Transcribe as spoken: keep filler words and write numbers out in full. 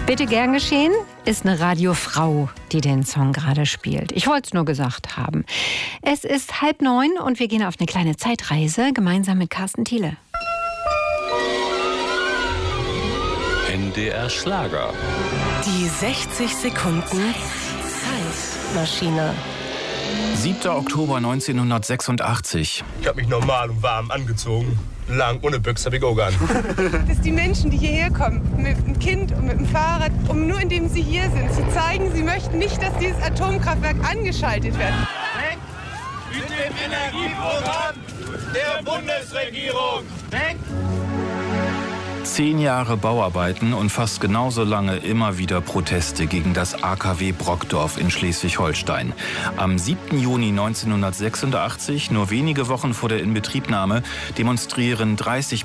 Bitte gern geschehen ist eine Radiofrau, die den Song gerade spielt. Ich wollte es nur gesagt haben. Es ist halb neun und wir gehen auf eine kleine Zeitreise gemeinsam mit Carsten Thiele. N D R Schlager. Die sechzig Sekunden Zeitmaschine. siebter Oktober neunzehnhundertsechsundachtzig. Ich habe mich normal und warm angezogen. Lang, ohne Büchse habe ich auch gar nicht. Dass die Menschen, die hierher kommen, mit dem Kind und mit dem Fahrrad, um nur indem sie hier sind, zu zeigen, sie möchten nicht, dass dieses Atomkraftwerk angeschaltet wird. Weg mit dem Energieprogramm der Bundesregierung! Weg! Zehn Jahre Bauarbeiten und fast genauso lange immer wieder Proteste gegen das A K W Brockdorf in Schleswig-Holstein. Am siebten Juni neunzehnhundertsechsundachtzig, nur wenige Wochen vor der Inbetriebnahme, demonstrieren dreißig